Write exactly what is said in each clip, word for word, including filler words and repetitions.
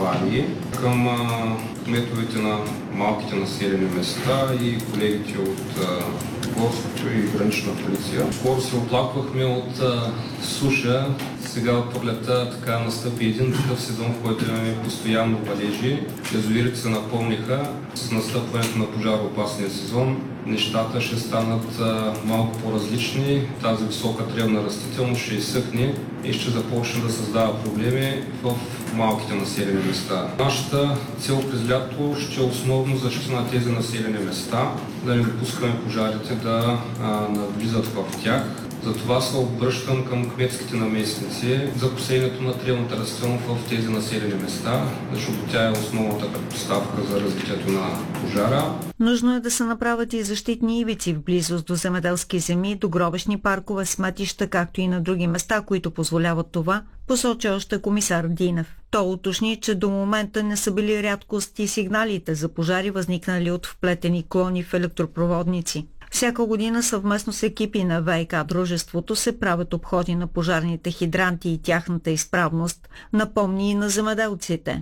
похвали към а, кметовете на малките населени места и колегите от а, горското и гранична полиция. Скоро се оплаквахме от а, суша. Сега от пролета така настъпи един такъв сезон, в който имаме постоянно валежи. Язовирите се напълниха. С настъпването на пожароопасния сезон нещата ще станат а, малко по-различни. Тази висока тревна растителност ще изсъхне и ще започне да създава проблеми в малките населени места. Нашата цел през лято ще е основно защита на тези населени места, да не допускаме пожарите да а, навлизат в тях. Затова се обръщам към кметските наместници за посеянето на тревната растителност в тези населени места, защото тя е основната предпоставка за развитието на пожара. Нужно е да се направят и защитни ивици в близост до земеделски земи, до гробищни паркове, сметища, както и на други места, които позволяват това, посочи още комисар Динев. Той уточни, че до момента не са били рядкост и сигналите за пожари, възникнали от вплетени клони в електропроводници. Всяка година съвместно с екипи на ВиК дружеството се правят обходи на пожарните хидранти и тяхната изправност, напомни и на земеделците.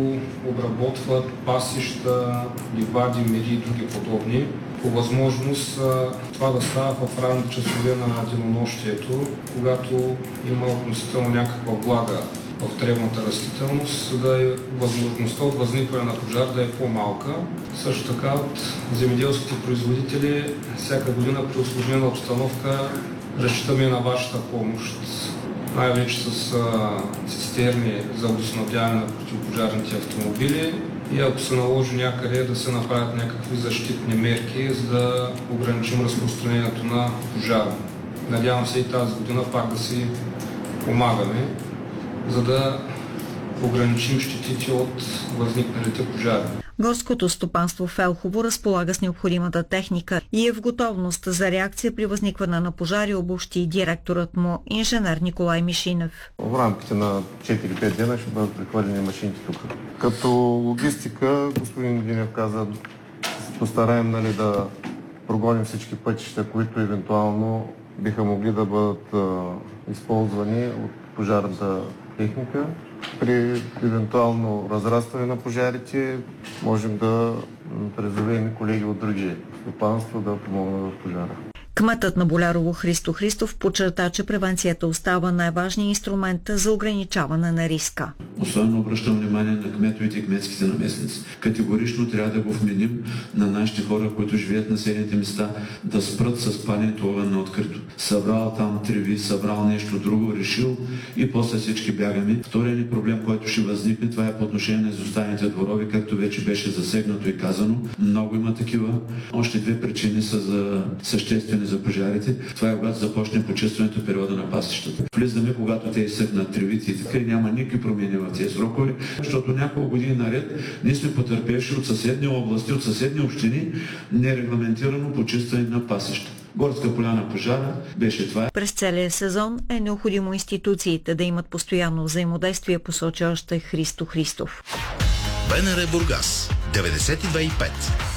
Обработват пасища, ливади, мери и други подобни. По възможност това да става в ранни часове на денонощието, когато има относително някаква влага в тревната растителност, за да е възможността от възникване на пожар да е по-малка. Също така от земеделските производители всяка година при усложнена обстановка разчитаме на вашата помощ, най-вече с а, цистерни за водоснабдяване на противопожарните автомобили и ако се наложи някъде да се направят някакви защитни мерки, за да ограничим разпространението на пожара. Надявам се и тази година пак да си помагаме, за да ограничим щетите от възникналите пожари. Горското стопанство в Елхово разполага с необходимата техника и е в готовност за реакция при възникване на пожари, обобщи директорът му, инженер Николай Мишинев. В рамките на четири-пет дена ще бъдат прехвърлени машините тук. Като логистика, господин Динев каза, се постараем, нали, да прогоним всички пътища, които евентуално биха могли да бъдат а, използвани от пожарната техника. При евентуално разрастване на пожарите можем да призовем колеги от други стопанства да помогнат в пожара. Кметът на Болярово Христо Христов подчерта, че превенцията остава най-важният инструмент за ограничаване на риска. Особено обръщам внимание на кметовете и кметските наместници. Категорично трябва да го вменим на нашите хора, които живеят в населените места, да спрат с паленето огън на открито. Събрал там треви, събрал нещо друго, решил и после всички бягаме. Вторият ни проблем, който ще възникне, това е по отношение на изостаналите дворове, както вече беше засегнато и казано. Много има такива. Още две причини са за съществени за пожарите. Това е когато започне почистването периода на пасищата. Влизаме, когато те изсъхнат тревите и така, няма никакви промени в тези срокове, защото няколко години наред ние сме потърпевши от съседни области, от съседни общини, нерегламентирано почистване на пасища. Горска поляна пожара беше това. През целия сезон е необходимо институциите да имат постоянно взаимодействие, посочи още Христо Христов. БНР Бургас деветдесет и две и пет